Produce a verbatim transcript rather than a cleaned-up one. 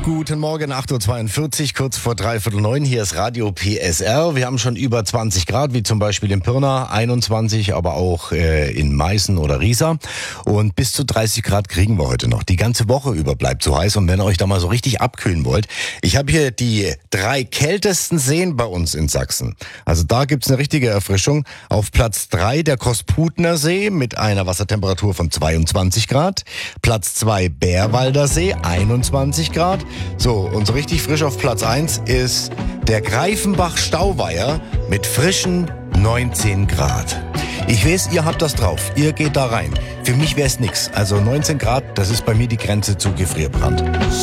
Guten Morgen, acht Uhr zweiundvierzig, kurz vor dreiviertel neun. Hier ist Radio P S R. Wir haben schon über zwanzig Grad, wie zum Beispiel in Pirna, einundzwanzig, aber auch äh, in Meißen oder Riesa. Und bis zu dreißig Grad kriegen wir heute noch. Die ganze Woche über bleibt so heiß. Und wenn ihr euch da mal so richtig abkühlen wollt, ich habe hier die drei kältesten Seen bei uns in Sachsen. Also da gibt's eine richtige Erfrischung. Auf Platz drei der Kosputner See mit einer Wassertemperatur von zweiundzwanzig Grad. Platz zwei Bärwalder See, einundzwanzig Grad. So, und so richtig frisch auf Platz eins ist der Greifenbach-Stauweiher mit frischen neunzehn Grad. Ich weiß, ihr habt das drauf. Ihr geht da rein. Für mich wäre es nix. Also neunzehn Grad, das ist bei mir die Grenze zu Gefrierbrand.